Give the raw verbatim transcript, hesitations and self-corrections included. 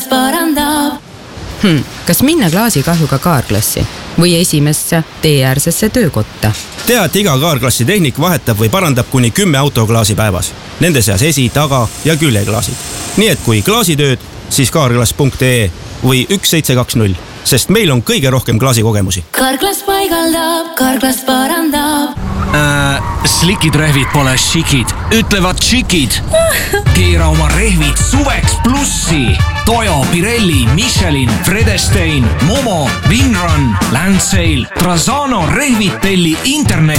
parandab. Hmm, kas minna klaasikahjuga kaarklassi või esimesse teeäärsesse töökotta? Tea, et iga kaarklassi tehnik vahetab või parandab kuni kümme autoklaasi päevas. Nende seas esi-, taga- ja küljeklaasid. Nii et kui klaasitööd, siis kaarklass punkt ee või üks seitse kaks null, sest meil on kõige rohkem klaasikogemusi. Kaarklass paigaldab, kaarklass parandab. Äh, slikid rehvid pole šikid, ütlevad šikid. Keera oma rehvid suveks plussi. Toyo, Pirelli, Michelin, Vredestein, Momo, Winrun, Landsail, Trasano rehvid telli internet